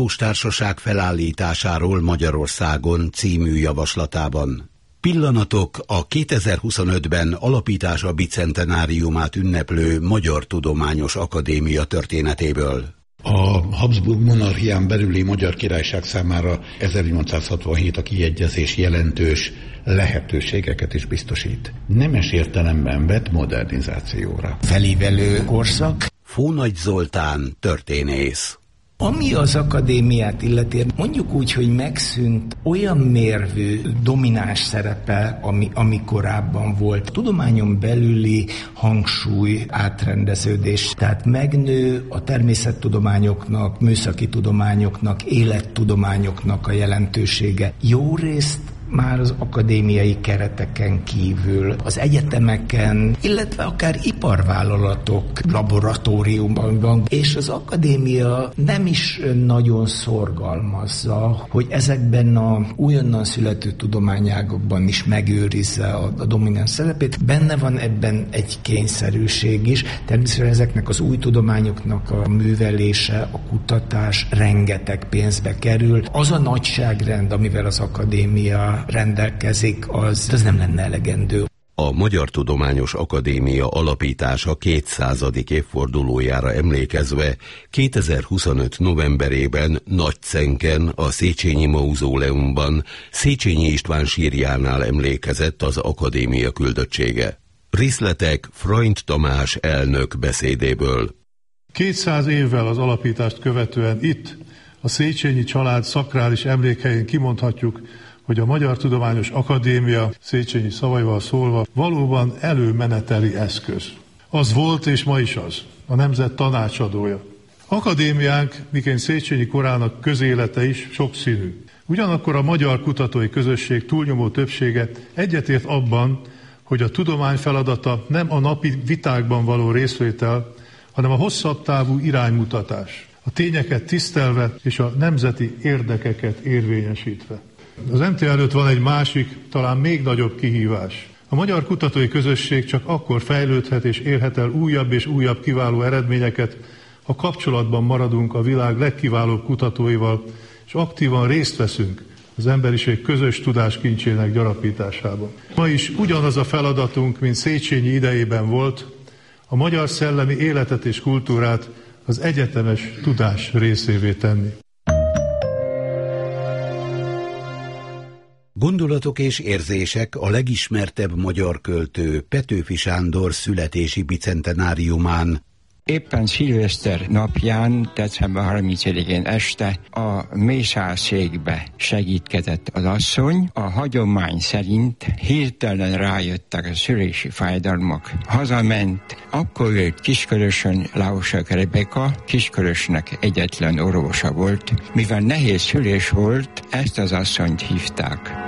Valós Társaság felállításáról Magyarországon című javaslatában. Pillanatok a 2025-ben alapítása bicentenáriumát ünneplő Magyar Tudományos Akadémia történetéből. A Habsburg monarchián belüli Magyar Királyság számára 1867 a kiegyezés jelentős lehetőségeket is biztosít. Nemes értelemben vett modernizációra. Felívelő korszak. Fónagy Zoltán, történész. Ami az akadémiát illeti, mondjuk úgy, hogy megszűnt olyan mérvű, domináns szerepe, ami korábban volt. Tudományon belüli hangsúly, átrendeződés. Tehát megnő a természettudományoknak, műszaki tudományoknak, élettudományoknak a jelentősége. Jó részt már az akadémiai kereteken kívül, az egyetemeken, illetve akár iparvállalatok laboratóriumban, és az akadémia nem is nagyon szorgalmazza, hogy ezekben a újonnan születő tudományágokban is megőrizze a domináns szerepét. Benne van ebben egy kényszerűség is. Természetesen ezeknek az új tudományoknak a művelése, a kutatás rengeteg pénzbe kerül. Az a nagyságrend, amivel az akadémia rendelkezik, az nem lenne elegendő. A Magyar Tudományos Akadémia alapítása 200. évfordulójára emlékezve 2025. novemberében Nagycenken, a Széchenyi Mauzóleumban Széchenyi István sírjánál emlékezett az akadémia küldöttsége. Részletek Freund Tamás elnök beszédéből. 200 évvel az alapítást követően itt, a Széchenyi család szakrális emlékhelyén kimondhatjuk, hogy a Magyar Tudományos Akadémia, Széchenyi szavaival szólva, valóban előmeneteli eszköz. Az volt és ma is az, a nemzet tanácsadója. Akadémiánk, miként Széchenyi korának közélete is sokszínű. Ugyanakkor a magyar kutatói közösség túlnyomó többsége egyetért abban, hogy a tudomány feladata nem a napi vitákban való részvétel, hanem a hosszabb távú iránymutatás, a tényeket tisztelve és a nemzeti érdekeket érvényesítve. Az MTA előtt van egy másik, talán még nagyobb kihívás. A magyar kutatói közösség csak akkor fejlődhet és érhet el újabb és újabb kiváló eredményeket, ha kapcsolatban maradunk a világ legkiválóbb kutatóival, és aktívan részt veszünk az emberiség közös tudáskincsének gyarapításában. Ma is ugyanaz a feladatunk, mint Széchenyi idejében volt, a magyar szellemi életet és kultúrát az egyetemes tudás részévé tenni. Gondolatok és érzések a legismertebb magyar költő Petőfi Sándor születési bicentenáriumán. Éppen szilveszter napján, december 31-én este a mészárszékbe segítkezett az asszony. A hagyomány szerint hirtelen rájöttek a szülési fájdalmak. Hazament, akkor jött Kiskörösön Lausak Rebeka, Kiskörösnek egyetlen orvosa volt. Mivel nehéz szülés volt, ezt az asszonyt hívták